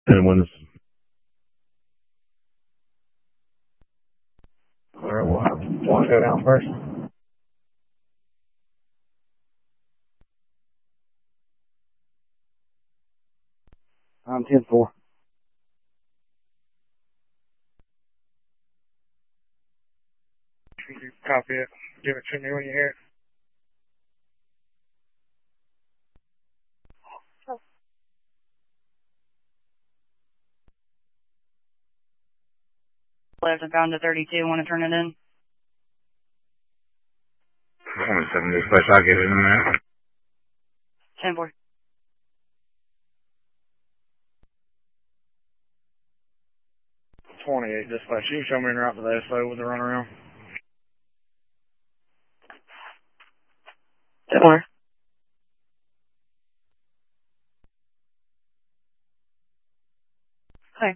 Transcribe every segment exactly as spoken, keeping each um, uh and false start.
And when it's, Alright, we'll have one go down first. I'm ten four. Copy it. Give it to me when you hear it. Left, I've gone to thirty-two. Want to turn it in? twenty-seven dispatch, I'll get it in a minute. ten four. twenty-eight dispatch. You can show me en route to the S O with the runaround. ten four. Okay.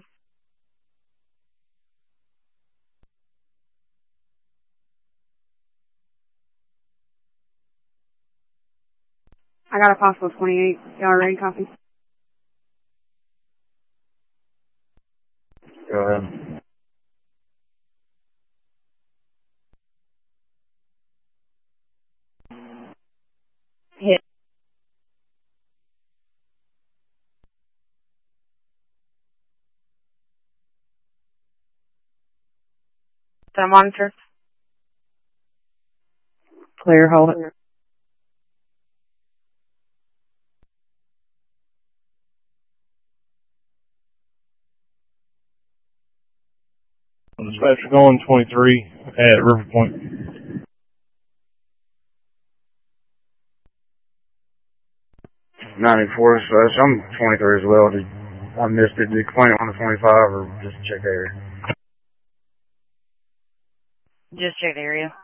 I got a possible twenty-eight. Y'all ready? Copy. Go ahead. Hit. Did I monitor? Clear, hold it. dispatch going twenty-three at River Point. ninety-four dispatch, I'm twenty-three as well. Did I missed it? Did you complain on the twenty-five or just check the area? Just check the area.